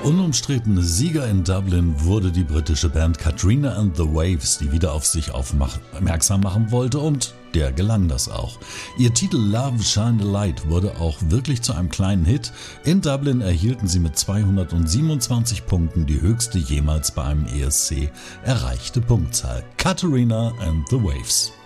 Unumstrittene Sieger in Dublin wurde die britische Band Katrina and the Waves, die wieder auf sich aufmerksam machen wollte, und der gelang das auch. Ihr Titel Love Shine a Light wurde auch wirklich zu einem kleinen Hit. In Dublin erhielten sie mit 227 Punkten die höchste jemals bei einem ESC erreichte Punktzahl. Katrina and the Waves.